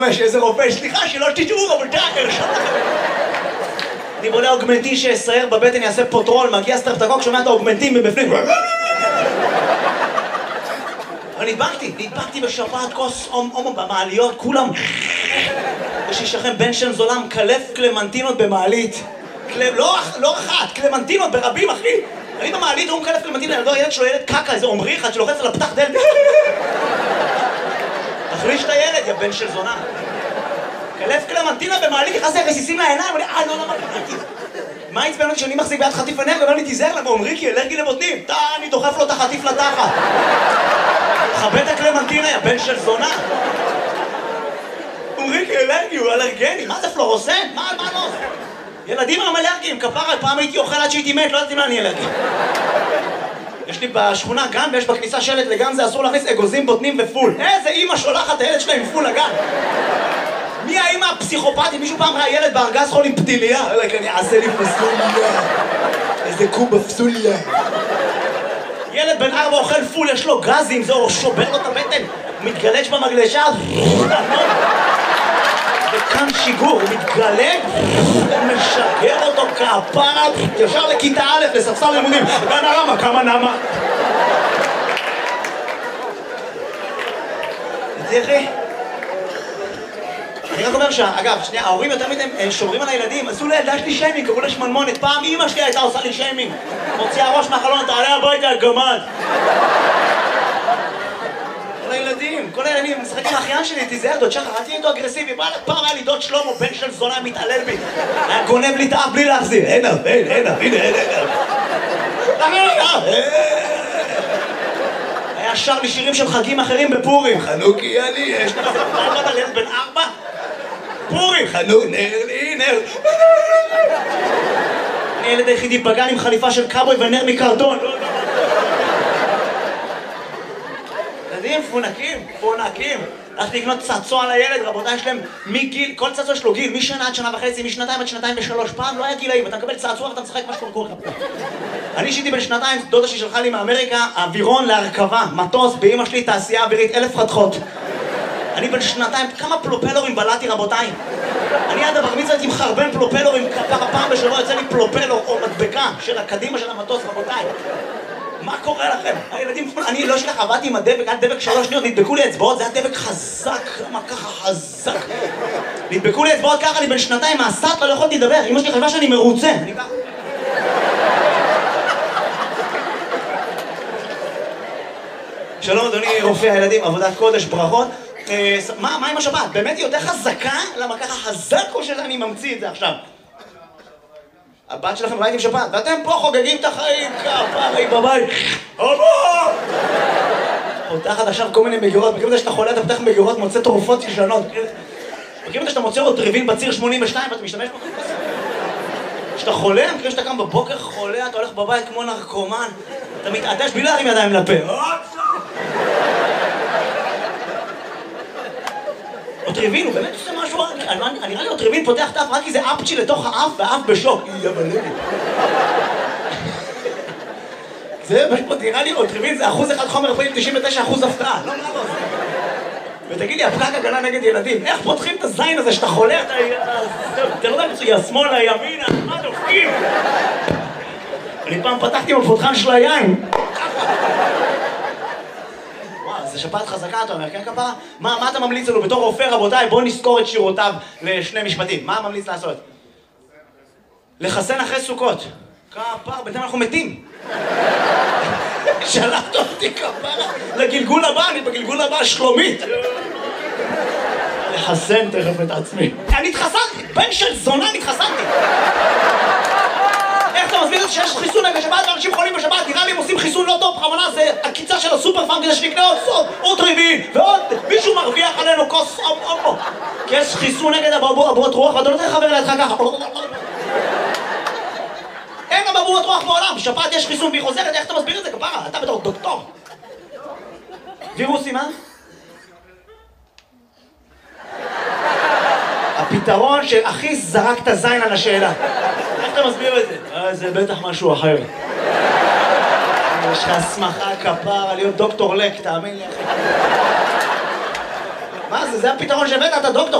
איזה רופא, סליחה שלא תטעו, אבל די, אני בונה אוגמנטין שיסייר בבטן, יעשה פוטרול, מגיע סטרפטקוק, שומע את האוגמנטין מבפנים. אבל נדבקתי בשפעת כוס הומו במעליות, כולם... יש איש לכם בן שם זולה מקלף קלמנטינות במעלית. לא אחת, קלמנטינות ברבים, אחי. אני במעלית, הוא מקלף קלמנטינות, ילד שלו ילד קקה, איזה עומרי אחד שלוחץ על הפתח דלת. תחליש את הילד, יא בן של זונה. קלף קלמנטינה במעלית, נכנס לי רסיסים לעיניים, לא, מה עצבן אותי שאני מחזיק ביד חטיף אנרגיה, ואומר לי תיזהר לה, ואומרי כי אלרגי לבוטנים. אני דוחף לו את החטיף לתחת. חבד את הקלמנטינה, יא בן של זונה. אומרי כי אלרגי, הוא אלרגני, מה זה פלורוסנט? מה לא? ילדים הם אלרגיים, כפרה, פעם הייתי אוכל עד שהייתי מת, לא ידעתי מה אני אלרגי. יש לי בשכונה גן ויש בכניסה שלט לגן זה אסור להכניס אגוזים, בוטנים ופול. איזה אימא שולחת את הילד שלה עם פול לגן? מי האימא הפסיכופתית? מישהו פעם ראה ילד בארגז חול עם פתיליה? אני אעשה לי פסוליה. איזה קובה פסוליה. ילד בן 4 אוכל פול, יש לו גזים, זהו, שובר לו את הבטן. הוא מתגלש במגלשה. וכאן שיגור, הוא מתגלג, הוא משגר אותו כפרה, ישר לכיתה א' לספסל לימודים. גן הרמה, כמה נמה? תראי, אני רק אומר אגב, שנייה, ההורים יותר מדי שומרים על הילדים, עשו לילדה שלי שיימינג, קראו לה שמנמונת. פעם אמא שלי הייתה עושה לי שיימינג, מוציאה ראש מהחלון, תעלה הביתה על גמד. כל הילדים, משחק עם האחיין שלי, תיזהר דוד שחר, אל תהיה איתו אגרסיבי. פעם היה לי דוד שלמה, בן של זונה, מתעלל בי. היה גונב לי את האף בלי להחזיר. הנה, היה שר לי שירים של חגים אחרים בפורים. חנוכי אני, יש לך פעם על ילד בן 4? פורים, חנוך, נר. אני ילד היחידי בגן עם חליפה של קאבוי ונר מקרטון. ילדים פונקים. הלכתי לקנות צעצוע לילד, רבותיי, יש להם מגיל, כל צעצוע יש לו גיל, משנה עד שנה וחצי, משנתיים עד שנתיים ושלוש. פעם לא היה גילאים, אתה מקבל צעצוע ואתה משחק מה שקורה לך. אני אישיתי בן שנתיים, דודה ששלחה לי מאמריקה, אווירון להרכבה, מטוס, באמא שלי תעשייה אווירית, 1000 חתכות. אני בן שנתיים, כמה פלופלורים בלעתי, רבותיי. אני עד הבר מצווה הייתי מחרבן פלופלורים, פעם בשבוע יוצא לי פלופלור או מדבקה של הקדימה של המטוס, רבותיי. מה קורה לכם? הילדים, אני לא שלך, עבדתי עם הדבק, עד דבק 3 שניות, נדבקו לי אצבעות, זה היה דבק חזק, למה ככה חזק? נדבקו לי אצבעות ככה, אני בן שנתיים מהסת, לא יכולתי לדבר, אמא שלי חשבה שאני מרוצה. אני ככה. שלום אדוני רופא הילדים, עבודת קודש, ברכות. מה עם השבת? באמת היא יותר חזקה? למה ככה חזק או שאני ממציא את זה עכשיו? הבת שלכם בבית עם שפעת, ואתם פה חוגגים את החיים, כפרי בבית. אבא! פותחת עכשיו כל מיני מגירות, מכירים את זה שאתה חולה, אתה פותח מגירות, מוצא תרופות ישנות. מכירים את זה שאתה מוצא רוטריבין בציר 82 ואתה משתמש בו? כשאתה חולה, מכירים שאתה קם בבוקר חולה, אתה הולך בבית כמו נרקומן, אתה מתעטש בלי להרים ידיים לפה. רוטריבין, הוא באמת עושה משהו, נראה לי רוטריבין פותח את האף רק כי זה אפצ'י לתוך האף והאף בשוק. זה פשוט, נראה לי רוטריבין זה 1% חומר רפואי, 99% הפתעה. לא, לא. ותגיד לי, הפקק הגנה נגד ילדים, איך פותחים את הזין הזה שאתה חולה, אתה לא יודע מצוי, השמאל, הימין, מה דופקים? אני פעם פתחתי עם הפותחן של היין. זה שפעת חזקה, אתה אומר, כן כפרה? מה אתה ממליץ לנו בתור רופא, רבותיי? בואו נזכור את שירותיו לשני משפטים. מה ממליץ לעשות? לחסן אחרי סוכות. כפרה, בינתיים אנחנו מתים. שלחת אותי כפרה לגלגול הבא, אני בגלגול הבא שלומית. לחסן תכף את עצמי. אני התחסנתי, בן של זונה התחסנתי. איך אתה מסביר את זה שיש חיסון נגד שבת ואנשים חולים בשבת? נראה לי הם עושים חיסון לא טוב, בכוונה זה הקיצה של הסופר פארם כדי שנקנה עוד רביעי ועוד מישהו מרוויח עלינו כוס אומו כי יש חיסון נגד אבעבועות רוח ואתה לא צריך לחבר לידך ככה. אין אבעבועות רוח בעולם, בשבת יש חיסון והיא חוזרת, איך אתה מסביר את זה כפרה? אתה בתור דוקטור. וירוסים, מה? הפתרון שהכי זרק את הזין על השאלה. איך אתה מסביר את זה? זה בטח משהו אחר. יש לך הסמכה כפרה להיות דוקטור לק, תאמין לי אחי. מה זה? זה הפתרון שהבאת? אתה דוקטור.